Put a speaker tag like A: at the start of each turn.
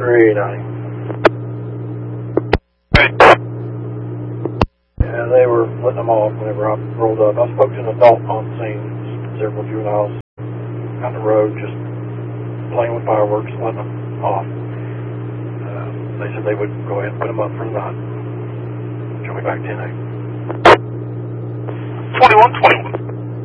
A: Yeah, they were letting them off whenever I rolled up. I spoke to an adult on the scene, several juveniles on the road, just playing with fireworks, letting them off. They said they would go ahead and put them up for the night. Show me back 10-8.
B: 2121.